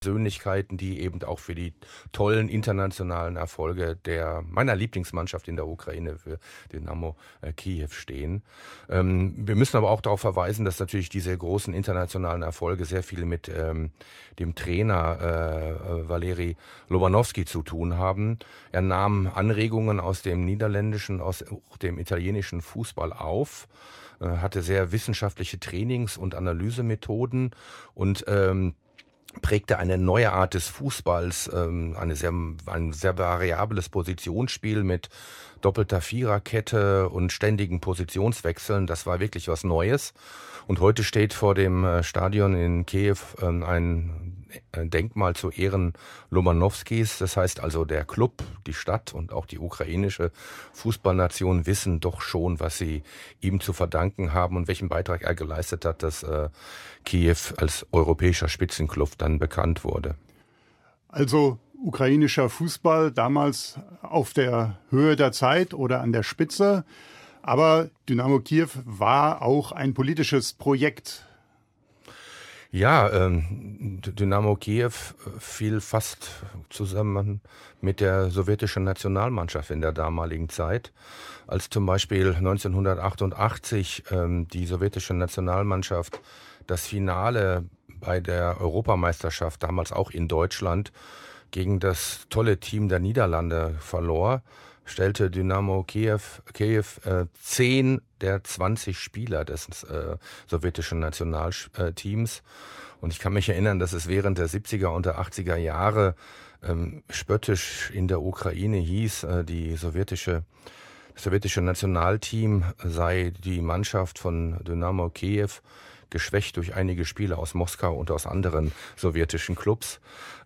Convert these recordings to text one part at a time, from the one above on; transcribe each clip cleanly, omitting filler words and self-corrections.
Persönlichkeiten, die eben auch für die tollen internationalen Erfolge meiner Lieblingsmannschaft in der Ukraine, für Dynamo Kiew stehen. Wir müssen aber auch darauf verweisen, dass natürlich diese großen internationalen Erfolge sehr viel mit dem Trainer Valeri Lobanovský zu tun haben. Er nahm Anregungen aus dem niederländischen, aus dem italienischen Fußball auf, hatte sehr wissenschaftliche Trainings- und Analysemethoden und prägte eine neue Art des Fußballs, ein sehr variables Positionsspiel mit doppelter Viererkette und ständigen Positionswechseln. Das war wirklich was Neues. Und heute steht vor dem Stadion in Kiew ein Denkmal zu Ehren Lobanovskis. Das heißt also, der Club, die Stadt und auch die ukrainische Fußballnation wissen doch schon, was sie ihm zu verdanken haben und welchen Beitrag er geleistet hat, dass Kiew als europäischer Spitzenclub dann bekannt wurde. Also ukrainischer Fußball damals auf der Höhe der Zeit oder an der Spitze. Aber Dynamo Kiew war auch ein politisches Projekt. Ja, Dynamo Kiew fiel fast zusammen mit der sowjetischen Nationalmannschaft in der damaligen Zeit. Als zum Beispiel 1988 die sowjetische Nationalmannschaft das Finale bei der Europameisterschaft, damals auch in Deutschland, gegen das tolle Team der Niederlande verlor, stellte Dynamo Kiew 10 der 20 Spieler des sowjetischen Nationalteams. Und ich kann mich erinnern, dass es während der 70er und der 80er Jahre spöttisch in der Ukraine hieß, das sowjetische Nationalteam sei die Mannschaft von Dynamo Kiew, geschwächt durch einige Spieler aus Moskau und aus anderen sowjetischen Clubs.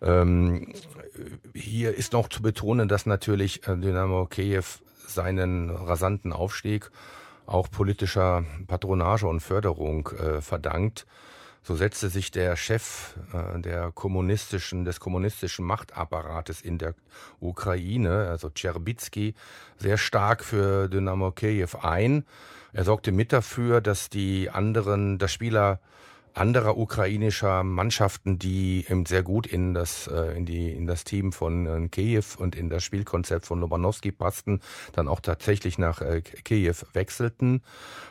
Hier ist noch zu betonen, dass natürlich Dynamo Kiew seinen rasanten Aufstieg auch politischer Patronage und Förderung verdankt. So setzte sich der Chef des kommunistischen Machtapparates in der Ukraine, also Tscherbitzky, sehr stark für Dynamo Kiew ein. Er sorgte mit dafür, dass Spieler anderer ukrainischer Mannschaften, die eben sehr gut in das Team von Kiew und in das Spielkonzept von Lobanovský passten, dann auch tatsächlich nach Kiew wechselten.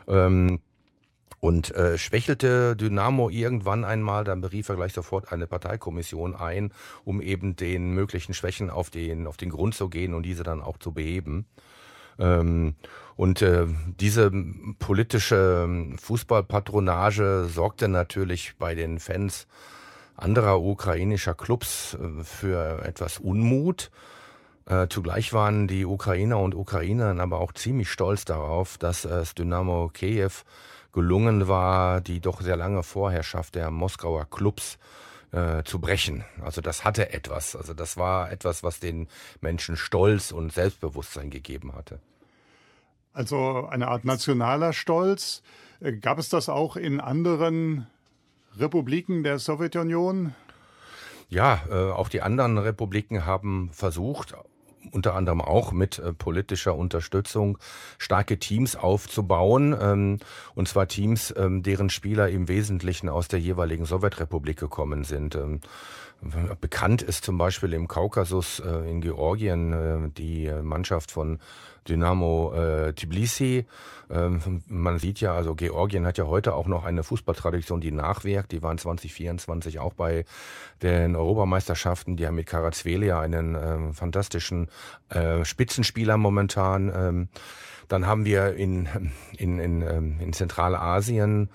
Und schwächelte Dynamo irgendwann einmal, dann berief er gleich sofort eine Parteikommission ein, um eben den möglichen Schwächen auf den Grund zu gehen und diese dann auch zu beheben. Und diese politische Fußballpatronage sorgte natürlich bei den Fans anderer ukrainischer Clubs für etwas Unmut. Zugleich waren die Ukrainer und Ukrainerinnen aber auch ziemlich stolz darauf, dass es Dynamo Kiew gelungen war, die doch sehr lange Vorherrschaft der Moskauer Clubs zu brechen. Also das hatte etwas. Also das war etwas, was den Menschen Stolz und Selbstbewusstsein gegeben hatte. Also eine Art nationaler Stolz. Gab es das auch in anderen Republiken der Sowjetunion? Ja, auch die anderen Republiken haben versucht, unter anderem auch mit politischer Unterstützung, starke Teams aufzubauen, und zwar Teams, deren Spieler im Wesentlichen aus der jeweiligen Sowjetrepublik gekommen sind. Bekannt ist zum Beispiel im Kaukasus in Georgien die Mannschaft von Dynamo Tbilisi. Man sieht ja, also Georgien hat ja heute auch noch eine Fußballtradition, die nachwirkt. Die waren 2024 auch bei den Europameisterschaften. Die haben mit Karatsvelia einen fantastischen Spitzenspieler momentan. Dann haben wir in Zentralasien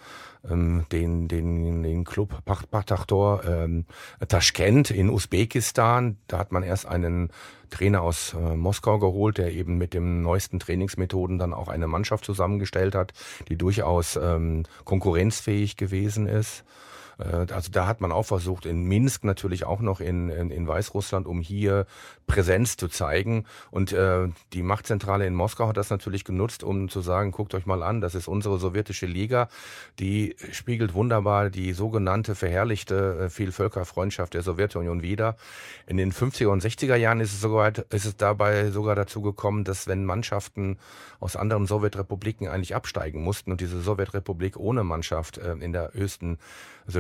den Club Pakhtakhtor Taschkent in Usbekistan. Da hat man erst einen Trainer aus Moskau geholt, der eben mit den neuesten Trainingsmethoden dann auch eine Mannschaft zusammengestellt hat, die durchaus konkurrenzfähig gewesen ist. Also da hat man auch versucht, in Minsk natürlich auch noch in Weißrussland, um hier Präsenz zu zeigen. Und die Machtzentrale in Moskau hat das natürlich genutzt, um zu sagen, guckt euch mal an, das ist unsere sowjetische Liga. Die spiegelt wunderbar die sogenannte verherrlichte Vielvölkerfreundschaft der Sowjetunion wider. In den 50er und 60er Jahren ist es dabei sogar dazu gekommen, dass wenn Mannschaften aus anderen Sowjetrepubliken eigentlich absteigen mussten und diese Sowjetrepublik ohne Mannschaft in der höchsten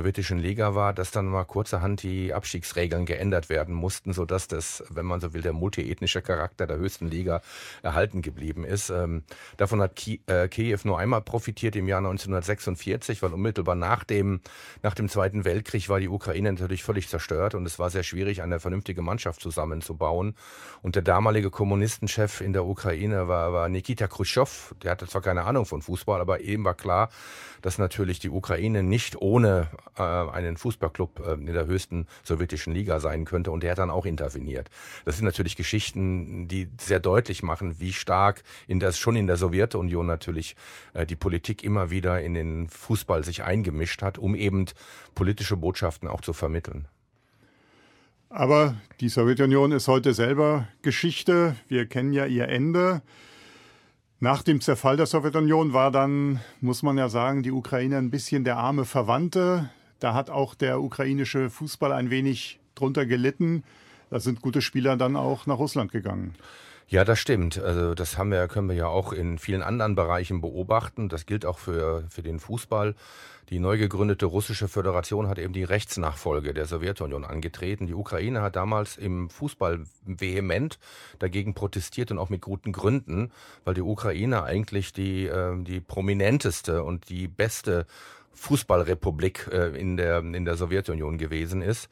sowjetischen Liga war, dass dann mal kurzerhand die Abstiegsregeln geändert werden mussten, sodass das, wenn man so will, der multiethnische Charakter der höchsten Liga erhalten geblieben ist. Davon hat Kiew nur einmal profitiert im Jahr 1946, weil unmittelbar nach dem Zweiten Weltkrieg war die Ukraine natürlich völlig zerstört und es war sehr schwierig, eine vernünftige Mannschaft zusammenzubauen. Und der damalige Kommunistenchef in der Ukraine war Nikita Chruschtschow. Der hatte zwar keine Ahnung von Fußball, aber eben war klar, dass natürlich die Ukraine nicht ohne einen Fußballclub in der höchsten sowjetischen Liga sein könnte und der hat dann auch interveniert. Das sind natürlich Geschichten, die sehr deutlich machen, wie stark schon in der Sowjetunion natürlich die Politik immer wieder in den Fußball sich eingemischt hat, um eben politische Botschaften auch zu vermitteln. Aber die Sowjetunion ist heute selber Geschichte. Wir kennen ja ihr Ende. Nach dem Zerfall der Sowjetunion war dann, muss man ja sagen, die Ukraine ein bisschen der arme Verwandte. Da hat auch der ukrainische Fußball ein wenig drunter gelitten. Da sind gute Spieler dann auch nach Russland gegangen. Ja, das stimmt. Also das können wir ja auch in vielen anderen Bereichen beobachten. Das gilt auch für den Fußball. Die neu gegründete russische Föderation hat eben die Rechtsnachfolge der Sowjetunion angetreten. Die Ukraine hat damals im Fußball vehement dagegen protestiert und auch mit guten Gründen, weil die Ukraine eigentlich die prominenteste und die beste Fußballrepublik in der Sowjetunion gewesen ist.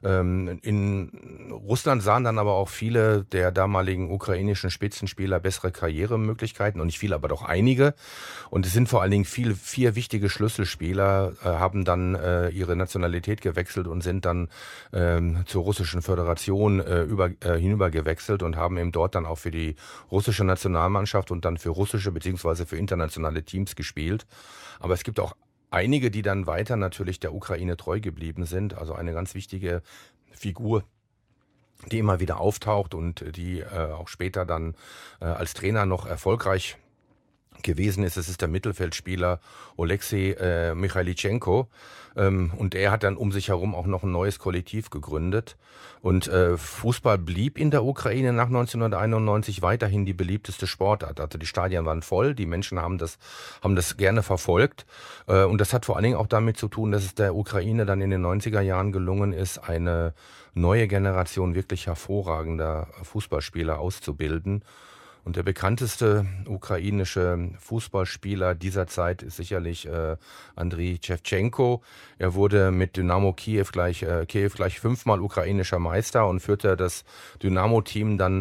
In Russland sahen dann aber auch viele der damaligen ukrainischen Spitzenspieler bessere Karrieremöglichkeiten und nicht viele, aber doch einige. Und es sind vor allen Dingen vier wichtige Schlüsselspieler, haben dann ihre Nationalität gewechselt und sind dann zur russischen Föderation hinüber gewechselt und haben eben dort dann auch für die russische Nationalmannschaft und dann für russische beziehungsweise für internationale Teams gespielt. Aber es gibt auch einige, die dann weiter natürlich der Ukraine treu geblieben sind. Also eine ganz wichtige Figur, die immer wieder auftaucht und die auch später dann als Trainer noch erfolgreich gewesen ist. Es ist der Mittelfeldspieler Oleksiy Michailitschenko. Und er hat dann um sich herum auch noch ein neues Kollektiv gegründet. Und Fußball blieb in der Ukraine nach 1991 weiterhin die beliebteste Sportart. Also die Stadien waren voll, die Menschen haben das gerne verfolgt. Und das hat vor allen Dingen auch damit zu tun, dass es der Ukraine dann in den 90er Jahren gelungen ist, eine neue Generation wirklich hervorragender Fußballspieler auszubilden. Und der bekannteste ukrainische Fußballspieler dieser Zeit ist sicherlich Andriy Schewtschenko. Er wurde mit Dynamo Kiew gleich 5-mal ukrainischer Meister und führte das Dynamo-Team dann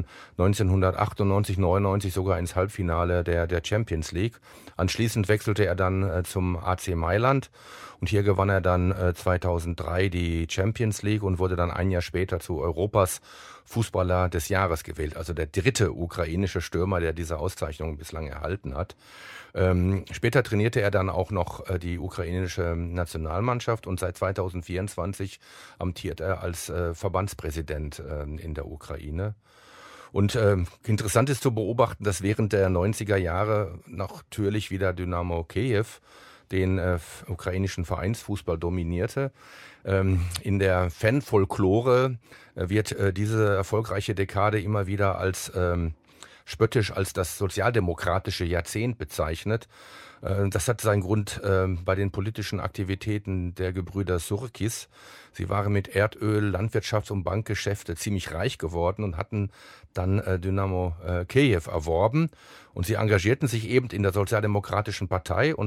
1998, 99 sogar ins Halbfinale der Champions League. Anschließend wechselte er dann zum AC Mailand und hier gewann er dann 2003 die Champions League und wurde dann ein Jahr später zu Europas Fußballer des Jahres gewählt. Also der dritte ukrainische Stürmer, der diese Auszeichnung bislang erhalten hat. Später trainierte er dann auch noch die ukrainische Nationalmannschaft und seit 2024 amtiert er als Verbandspräsident in der Ukraine. Und interessant ist zu beobachten, dass während der 90er Jahre natürlich wieder Dynamo Kiew den ukrainischen Vereinsfußball dominierte. In der Fanfolklore wird diese erfolgreiche Dekade immer wieder als spöttisch als das sozialdemokratische Jahrzehnt bezeichnet. Das hat seinen Grund bei den politischen Aktivitäten der Gebrüder Surkis. Sie waren mit Erdöl, Landwirtschafts- und Bankgeschäfte ziemlich reich geworden und hatten dann Dynamo Kiew erworben. Und sie engagierten sich eben in der Sozialdemokratischen Partei und